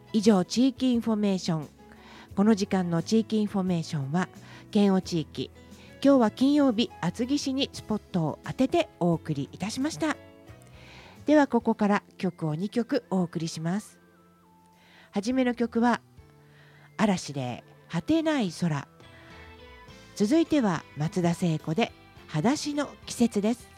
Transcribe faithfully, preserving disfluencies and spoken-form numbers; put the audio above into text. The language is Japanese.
以上、地域インフォメーション。この時間の地域インフォメーションは県央地域、今日は金曜日、厚木市にスポットを当ててお送りいたしました。ではここから曲をにきょくお送りします。はじめの曲は嵐で果てない空。続いては松田聖子で裸足の季節です。